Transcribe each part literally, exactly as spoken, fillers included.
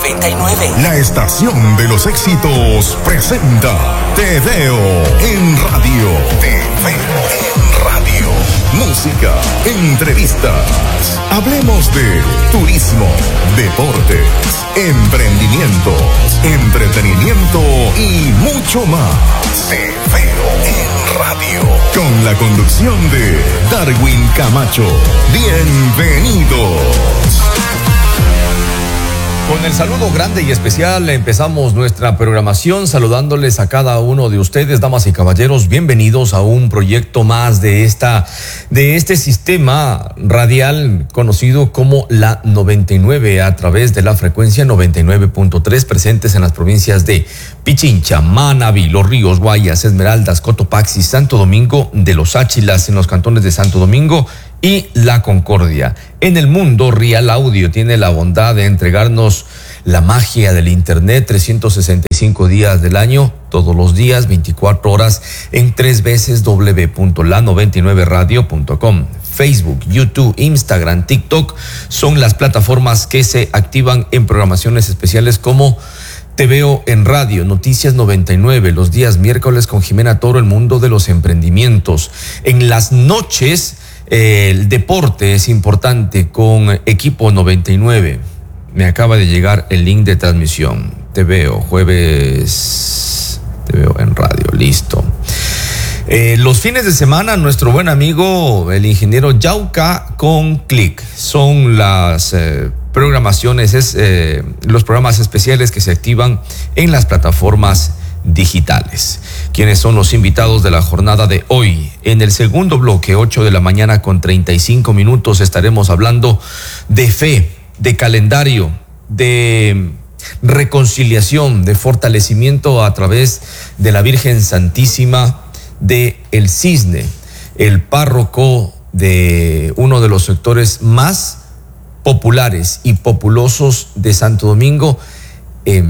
noventa y nueve. La estación de los éxitos presenta Te Veo en Radio. Te Veo en Radio. Música, entrevistas. Hablemos de turismo, deportes, emprendimientos, entretenimiento y mucho más. Te Veo en Radio. Con la conducción de Darwin Camacho. Bienvenidos. Con el saludo grande y especial empezamos nuestra programación saludándoles a cada uno de ustedes, damas y caballeros, bienvenidos a un proyecto más de esta de este sistema radial conocido como la noventa y nueve a través de la frecuencia noventa y nueve punto tres, presentes en las provincias de Pichincha, Manabí, Los Ríos, Guayas, Esmeraldas, Cotopaxi, Santo Domingo de los Áchilas, en los cantones de Santo Domingo y La Concordia. En el mundo, Real Audio tiene la bondad de entregarnos la magia del internet trescientos sesenta y cinco días del año, todos los días, veinticuatro horas, en tres veces w w w punto la noventa y nueve radio punto com. Facebook, YouTube, Instagram, TikTok son las plataformas que se activan en programaciones especiales como Te Veo en Radio, Noticias noventa y nueve, los días miércoles con Jimena Toro, el mundo de los emprendimientos. En las noches, el deporte es importante con Equipo noventa y nueve. Me acaba de llegar el link de transmisión. Te veo jueves. Te Veo en Radio. Listo. Eh, los fines de semana, nuestro buen amigo, el ingeniero Yauca con Click. Son las eh, programaciones, es, eh, los programas especiales que se activan en las plataformas digitales. ¿Quiénes son los invitados de la jornada de hoy? En el segundo bloque, ocho de la mañana con treinta y cinco minutos, estaremos hablando de fe, de calendario, de reconciliación, de fortalecimiento a través de la Virgen Santísima de El Cisne, el párroco de uno de los sectores más populares y populosos de Santo Domingo. eh,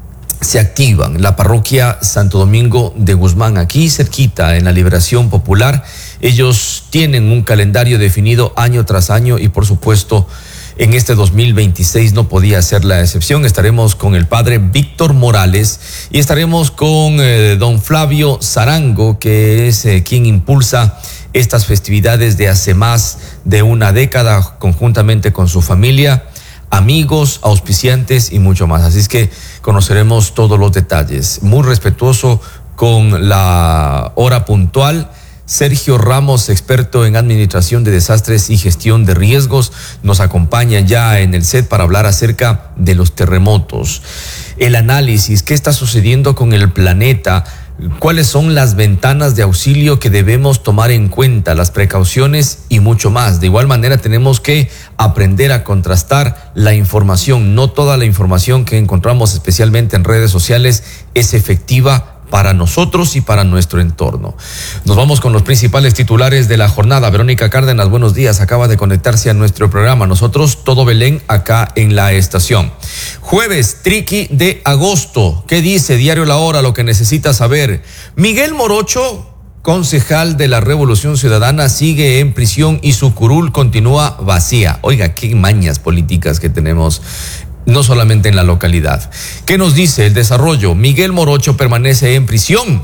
Se activan la parroquia Santo Domingo de Guzmán, aquí cerquita en la Liberación Popular. Ellos tienen un calendario definido año tras año y por supuesto en este dos mil veintiséis no podía ser la excepción. Estaremos con el padre Víctor Morales y estaremos con eh, don Flavio Zarango, que es eh, quien impulsa estas festividades de hace más de una década conjuntamente con su familia, amigos, auspiciantes y mucho más. Así es que conoceremos todos los detalles. Muy respetuoso con la hora puntual. Sergio Ramos, experto en administración de desastres y gestión de riesgos, nos acompaña ya en el set para hablar acerca de los terremotos, el análisis, qué está sucediendo con el planeta, cuáles son las ventanas de auxilio que debemos tomar en cuenta, las precauciones y mucho más. De igual manera tenemos que aprender a contrastar la información. No toda la información que encontramos especialmente en redes sociales es efectiva para nosotros y para nuestro entorno. Nos vamos con los principales titulares de la jornada. Verónica Cárdenas, buenos días, acaba de conectarse a nuestro programa. Nosotros, todo Belén, acá en la estación. Jueves, triqui de agosto. ¿Qué dice Diario La Hora? Lo que necesita saber. Miguel Morocho, concejal de la Revolución Ciudadana, sigue en prisión y su curul continúa vacía. Oiga, qué mañas políticas que tenemos, no solamente en la localidad. ¿Qué nos dice el desarrollo? Miguel Morocho permanece en prisión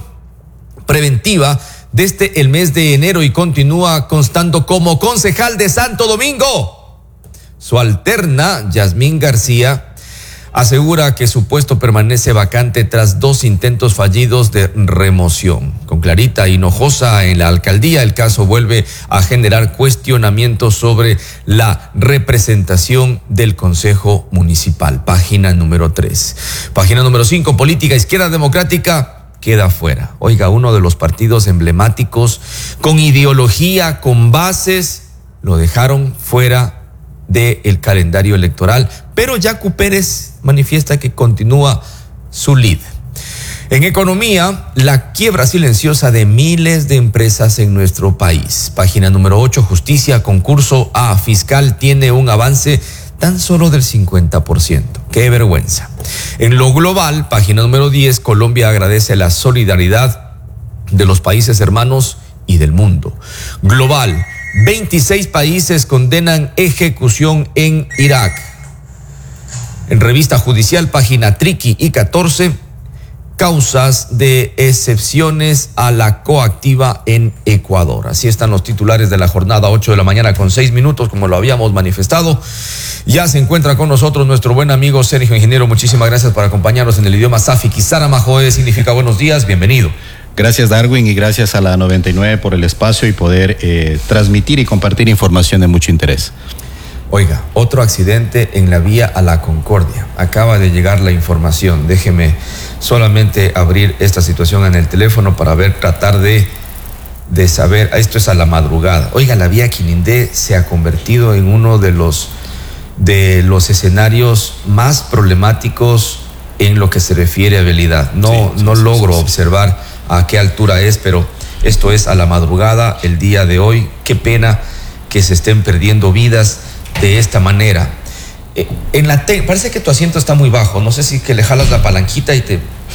preventiva desde el mes de enero y continúa constando como concejal de Santo Domingo. Su alterna, Yasmín García, asegura que su puesto permanece vacante tras dos intentos fallidos de remoción. Con Clarita Hinojosa en la alcaldía, el caso vuelve a generar cuestionamientos sobre la representación del Consejo Municipal. Página número tres. Página número cinco, política izquierda democrática queda fuera. Oiga, uno de los partidos emblemáticos con ideología, con bases, lo dejaron fuera del calendario electoral, pero Yacu Pérez manifiesta que continúa su lead. En economía, la quiebra silenciosa de miles de empresas en nuestro país. Página número ocho, justicia, concurso a fiscal tiene un avance tan solo del cincuenta por ciento. ¡Qué vergüenza! En lo global, página número diez, Colombia agradece la solidaridad de los países hermanos y del mundo. Global, veintiséis países condenan ejecución en Irak. En Revista Judicial, página Triqui y catorce, causas de excepciones a la coactiva en Ecuador. Así están los titulares de la jornada, ocho de la mañana con seis minutos, como lo habíamos manifestado. Ya se encuentra con nosotros nuestro buen amigo Sergio Ingeniero. Muchísimas gracias por acompañarnos en el idioma Safi. Kisara Majoe significa buenos días, bienvenido. Gracias, Darwin, y gracias a la noventa y nueve por el espacio y poder eh, transmitir y compartir información de mucho interés. Oiga, otro accidente en la vía a la Concordia. Acaba de llegar la información. Déjeme solamente abrir esta situación en el teléfono para ver, tratar de, de saber. Esto es a la madrugada. Oiga, la vía Quilindé se ha convertido en uno de los, de los escenarios más problemáticos en lo que se refiere a vialidad. No, sí, sí, no sí, logro sí, sí. observar a qué altura es, pero esto es a la madrugada, el día de hoy. Qué pena que se estén perdiendo vidas de esta manera. Eh, en la te- parece que tu asiento está muy bajo. No sé si que le jalas la palanquita y te